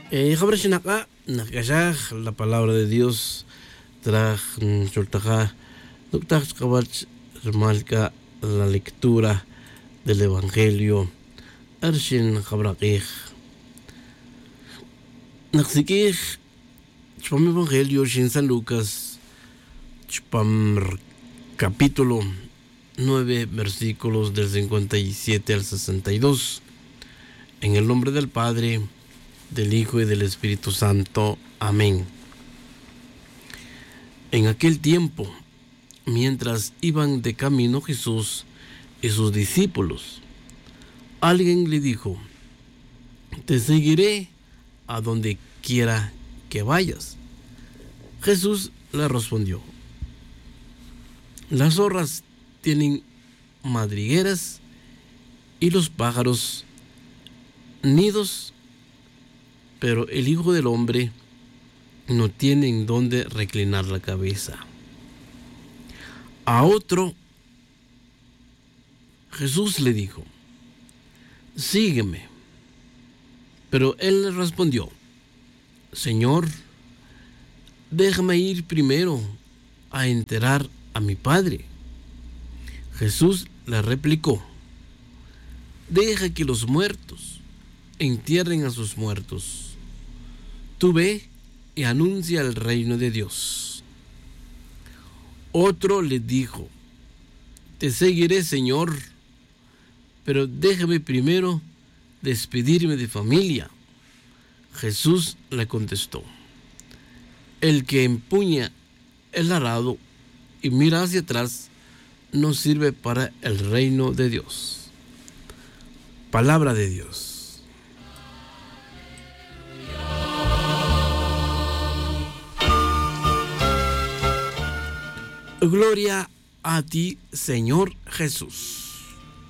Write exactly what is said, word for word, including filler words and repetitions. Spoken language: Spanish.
Eh, Jabrashinaka, Nakashaj, la palabra de Dios, Traj, Chultaja, Duktaj Kabach, Malka, la lectura del Evangelio, Arshin Jabrakij, Naksikij, Chpam Evangelio, Shin San Lucas, Chpam capítulo nueve, versículos del cincuenta y siete al sesenta y dos. En el nombre del Padre, del Hijo y del Espíritu Santo. Amén. En aquel tiempo, mientras iban de camino Jesús y sus discípulos, alguien le dijo: te seguiré a donde quiera que vayas. Jesús le respondió: las zorras tienen madrigueras y los pájaros nidos, pero el Hijo del Hombre no tiene en dónde reclinar la cabeza. A otro, Jesús le dijo: sígueme. Pero él le respondió: Señor, déjame ir primero a enterrar a mi padre. Jesús le replicó: deja que los muertos entierren a sus muertos. Tú ve y anuncia el reino de Dios. Otro le dijo: te seguiré, Señor, pero déjame primero despedirme de familia. Jesús le contestó: el que empuña el arado y mira hacia atrás no sirve para el reino de Dios. Palabra de Dios. Gloria a ti, Señor Jesús.